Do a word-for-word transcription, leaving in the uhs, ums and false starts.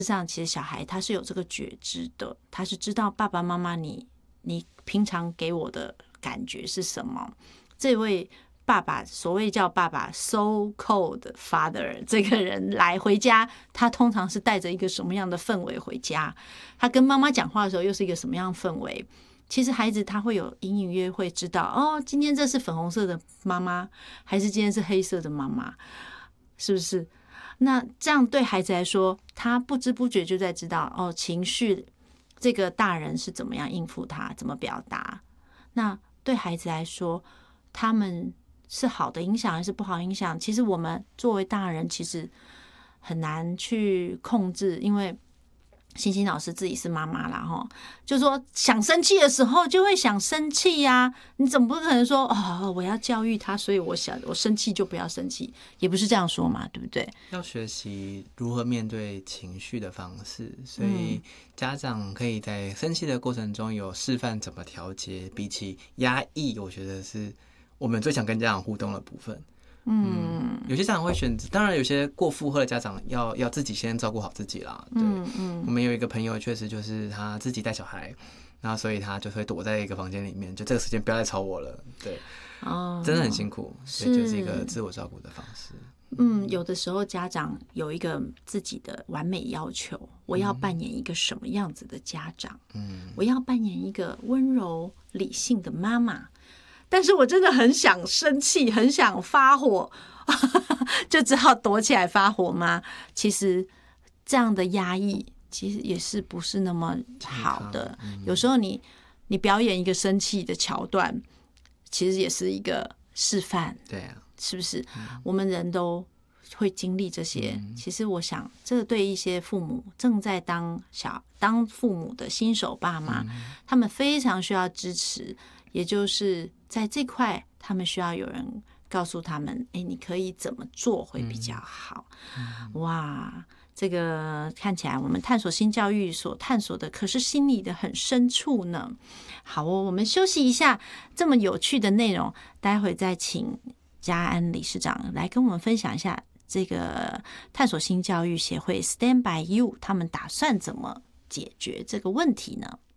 实际上，其实小孩他是有这个觉知的，他是知道爸爸妈妈你你平常给我的感觉是什么。这位爸爸，所谓叫爸爸 so called father 这个人来回家，他通常是带着一个什么样的氛围回家？他跟妈妈讲话的时候又是一个什么样的氛围？其实孩子他会有隐隐约会知道，哦，今天这是粉红色的妈妈，还是今天是黑色的妈妈，是不是？那这样对孩子来说，他不知不觉就在知道，哦，情绪这个大人是怎么样应付他，怎么表达。那对孩子来说，他们是好的影响还是不好影响？其实我们作为大人，其实很难去控制，因为星星老师自己是妈妈啦，哈，就说想生气的时候就会想生气呀、啊，你总不可能说哦，我要教育他，所以我想我生气就不要生气，也不是这样说嘛，对不对？ 要学习如何面对情绪的方式，所以家长可以在生气的过程中有示范怎么调节，比起压抑，我觉得是我们最想跟家长互动的部分。嗯，有些家长会选择，当然有些过负荷的家长要要自己先照顾好自己啦。对，嗯嗯，我们有一个朋友，确实就是他自己带小孩，然后所以他就会躲在一个房间里面，就这个时间不要再吵我了。对，哦，真的很辛苦，所以就是一个自我照顾的方式。 嗯，有的时候家长有一个自己的完美要求，我要扮演一个什么样子的家长？嗯，我要扮演一个温柔理性的妈妈。但是我真的很想生气，很想发火，就只好躲起来发火吗？其实这样的压抑，其实也是不是那么好的。有时候你你表演一个生气的桥段，其实也是一个示范， 对啊， 是不是？我们人都会经历这些。其实我想，这个对一些父母正在当小当父母的新手爸妈，他们非常需要支持。也就是在这块，他们需要有人告诉他们，哎，你可以怎么做会比较好。哇，这个看起来我们探索新教育所探索的，可是心里的很深处呢。好哦，我们休息一下，这么有趣的内容，待会再请嘉安理事长来跟我们分享一下这个探索新教育协会 Stand by You 他们打算怎么解决这个问题呢？